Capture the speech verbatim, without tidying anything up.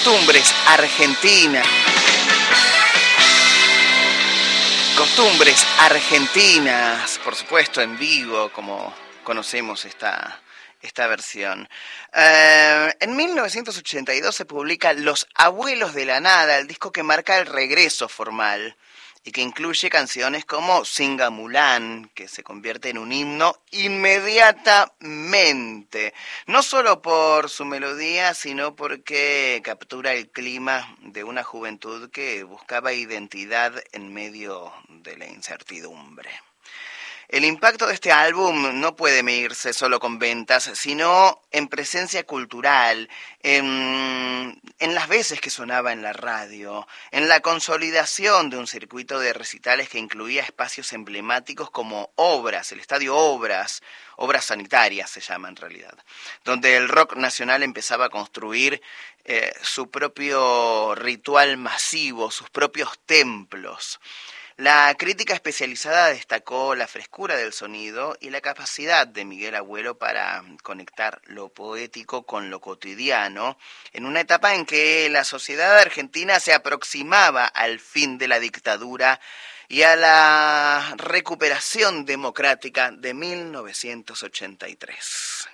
Costumbres argentinas. Costumbres argentinas, por supuesto en vivo, como conocemos esta, esta versión. Uh, en mil novecientos ochenta y dos se publica Los Abuelos de la Nada, el disco que marca el regreso formal y que incluye canciones como Singamulán, que se convierte en un himno inmediatamente, no solo por su melodía, sino porque captura el clima de una juventud que buscaba identidad en medio de la incertidumbre. El impacto de este álbum no puede medirse solo con ventas, sino en presencia cultural, en, en las veces que sonaba en la radio, en la consolidación de un circuito de recitales que incluía espacios emblemáticos como Obras, el Estadio Obras, Obras Sanitarias se llama en realidad, donde el rock nacional empezaba a construir eh, su propio ritual masivo, sus propios templos. La crítica especializada destacó la frescura del sonido y la capacidad de Miguel Abuelo para conectar lo poético con lo cotidiano, en una etapa en que la sociedad argentina se aproximaba al fin de la dictadura y a la recuperación democrática de mil novecientos ochenta y tres.